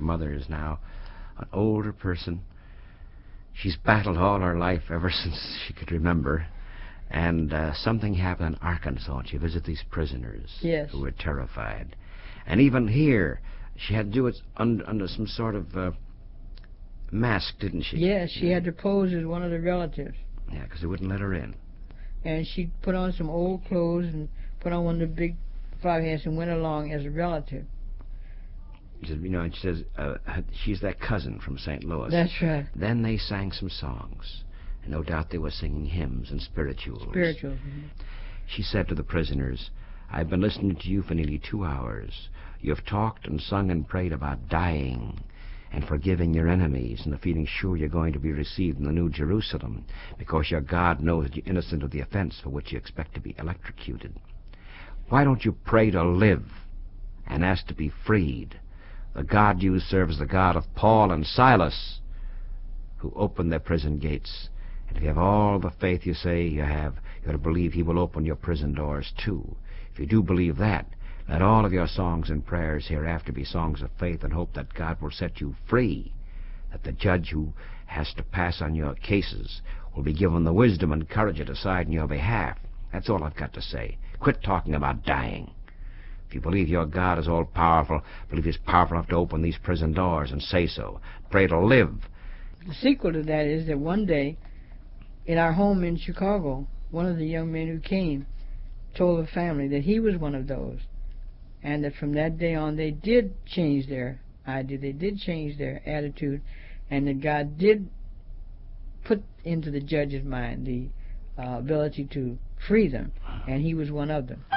mother is now an older person. She's battled all her life ever since she could remember. And something happened in Arkansas, and she visited these prisoners who were terrified. And even here, she had to do it under some sort of mask, didn't she? Yes, she had to pose as one of the relatives. Yeah, because they wouldn't let her in. And she put on some old clothes and put on one of the big flower hats and went along as a relative. She said, and she says she's that cousin from St. Louis. That's right. Then they sang some songs. And no doubt they were singing hymns and spirituals. She said to the prisoners, "I've been listening to you for nearly 2 hours. You have talked and sung and prayed about dying and forgiving your enemies and the feeling sure you're going to be received in the New Jerusalem because your God knows that you're innocent of the offense for which you expect to be electrocuted. Why don't you pray to live and ask to be freed? The God you serve is the God of Paul and Silas, who opened their prison gates. And if you have all the faith you say you have, you ought to believe he will open your prison doors too. If you do believe that, let all of your songs and prayers hereafter be songs of faith and hope that God will set you free, that the judge who has to pass on your cases will be given the wisdom and courage to decide in your behalf. That's all I've got to say. Quit talking about dying. If you believe your God is all-powerful, believe he's powerful enough to open these prison doors, and say so. Pray to live." The sequel to that is that one day, in our home in Chicago, one of the young men who came told the family that he was one of those, and that from that day on they did change their idea, they did change their attitude, and that God did put into the judge's mind the ability to free them, and he was one of them.